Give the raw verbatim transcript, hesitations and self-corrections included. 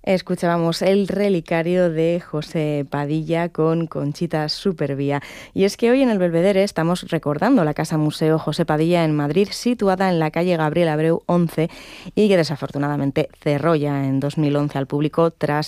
Escuchábamos El relicario de José Padilla con Conchita Supervía. Y es que hoy en el Belvedere estamos recordando la Casa Museo José Padilla en Madrid, situada en la calle Gabriel Abreu once y que desafortunadamente cerró ya en dos mil once al público tras